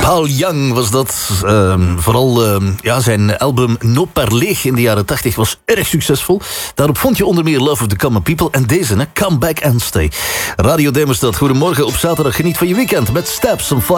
Paul Young was dat. Vooral zijn album No Parler in de jaren 80 was erg succesvol. Daarop vond je onder meer Love of the Common People. En deze, Come Back and Stay. Radio Demerstad, goedemorgen op zaterdag. Geniet van je weekend met Steps on Fire.